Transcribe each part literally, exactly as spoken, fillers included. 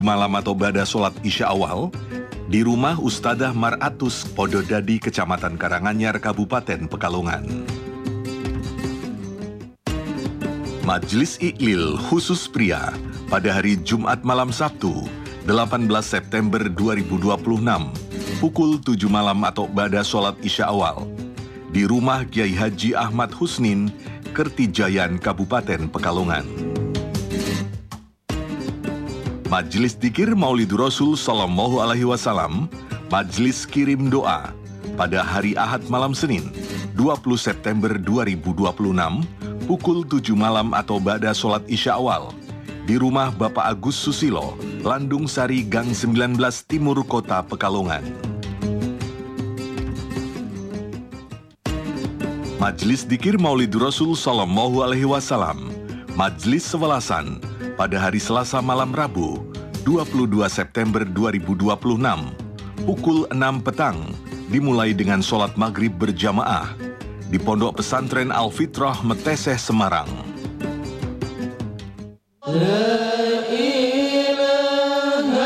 Malam atau bada sholat Isya awal di rumah Ustadzah Maratus Pododadi, Kecamatan Karanganyar, Kabupaten Pekalongan. Majelis Iqlil khusus pria pada hari Jumat malam Sabtu, delapan belas September dua ribu dua puluh enam, pukul tujuh malam atau bada sholat Isya awal di rumah Kiai Haji Ahmad Husnin, Kertijayan, Kabupaten Pekalongan. Majelis Dzikir Maulidur Rasul Sallallahu Alaihi Wasallam, Majelis Kirim Doa pada hari Ahad malam Senin, dua puluh September dua ribu dua puluh enam, pukul tujuh malam atau ba'da sholat Isya awal di rumah Bapak Agus Susilo, Landung Sari, Gang sembilan belas Timur Kota Pekalongan. Majelis Dzikir Maulidur Rasul Sallallahu Alaihi Wasallam, Majelis Sewelasan pada hari Selasa malam Rabu, dua puluh dua September dua ribu dua puluh enam, pukul enam petang, dimulai dengan sholat maghrib berjamaah di Pondok Pesantren Al-Fitrah Meteseh, Semarang. La ilaha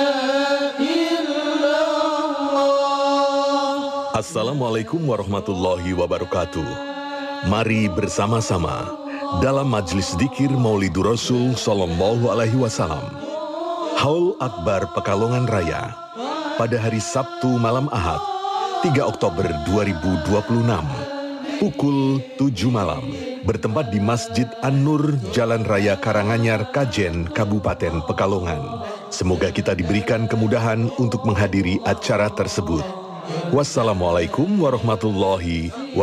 illallah. Assalamualaikum warahmatullahi wabarakatuh. Mari bersama-sama dalam Majelis Dzikir Maulidur Rasul Sallallahu Alaihi Wasallam, Haul Akbar Pekalongan Raya, pada hari Sabtu malam Ahad, tiga Oktober dua ribu dua puluh enam, pukul tujuh malam, bertempat di Masjid An-Nur, Jalan Raya Karanganyar, Kajen, Kabupaten Pekalongan. Semoga kita diberikan kemudahan untuk menghadiri acara tersebut. Wassalamualaikum warahmatullahi wabarakatuh.